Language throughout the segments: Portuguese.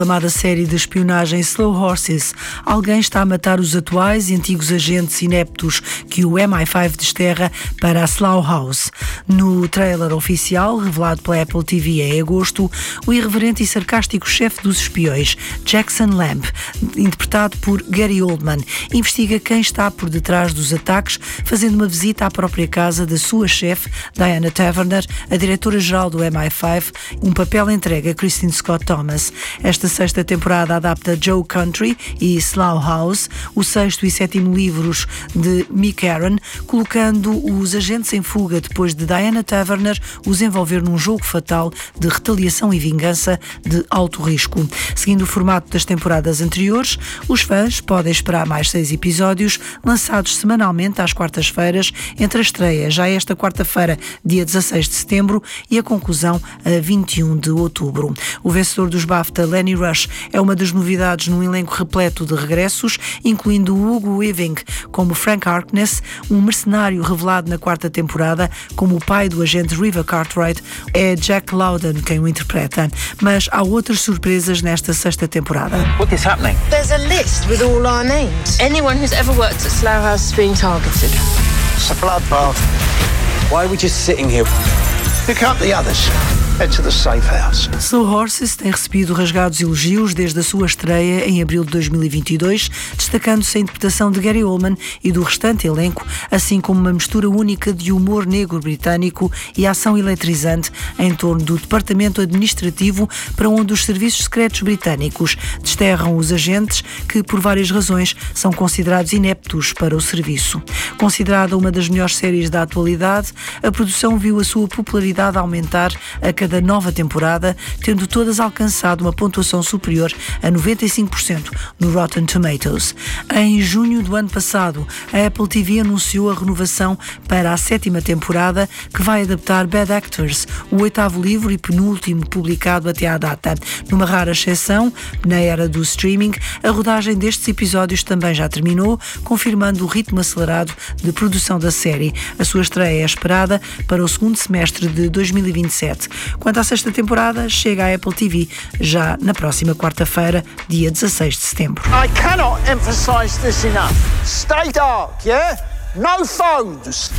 Chamada série de espionagem Slow Horses, alguém está a matar os atuais e antigos agentes ineptos que o MI5 desterra para a Slough House. No trailer oficial, revelado pela Apple TV em agosto, o irreverente e sarcástico chefe dos espiões, Jackson Lamb, interpretado por Gary Oldman, investiga quem está por detrás dos ataques, fazendo uma visita à própria casa da sua chefe, Diana Taverner, a diretora-geral do MI5, um papel entregue a Kristin Scott Thomas. Esta sexta temporada adapta Joe Country e Slough House, o sexto e sétimo livros de Mick Aaron, colocando os agentes em fuga depois de Diana Taverner os envolver num jogo fatal de retaliação e vingança de alto risco. Seguindo o formato das temporadas anteriores, os fãs podem esperar mais 6 episódios, lançados semanalmente às quartas-feiras, entre a estreia já esta quarta-feira, dia 16 de setembro, e a conclusão a 21 de outubro. O vencedor dos BAFTA, Lenny Rush, é uma das novidades num elenco repleto de regressos, incluindo Hugo Weaving como Frank Harkness, um mercenário revelado na quarta temporada como o pai do agente River Cartwright. É Jack Lowden quem o interpreta. Mas há outras surpresas nesta sexta temporada. What is happening? There's a list with all our names. Anyone who's ever worked at Slough House is being targeted. It's a bloodbath. Why are we just sitting here? Pick up the others. Head to the safe house. Slow Horses tem recebido rasgados elogios desde a sua estreia em abril de 2022, destacando-se a interpretação de Gary Oldman e do restante elenco, assim como uma mistura única de humor negro britânico e ação eletrizante em torno do departamento administrativo para onde os serviços secretos britânicos desterram os agentes que, por várias razões, são considerados ineptos para o serviço. Considerada uma das melhores séries da atualidade, a produção viu a sua popularidade aumentar a cada nova temporada, tendo todas alcançado uma pontuação superior a 95% no Rotten Tomatoes. Em junho do ano passado, a Apple TV anunciou a renovação para a 7ª temporada, que vai adaptar Bad Actors, o 8º livro e penúltimo publicado até à data. Numa rara exceção, na era do streaming, a rodagem destes episódios também já terminou, confirmando o ritmo acelerado de produção da série. A sua estreia é esperada para o segundo semestre de 2027. Quanto à sexta temporada, chega à Apple TV já na próxima quarta-feira, dia 16 de setembro. I cannot emphasize this enough. Stay dark, yeah? No phones.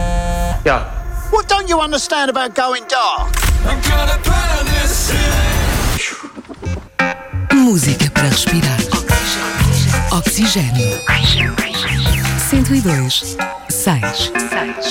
Yeah. What don't you understand about going dark? I'm gonna burn this shit. Música para respirar. Oxigênio. 102.6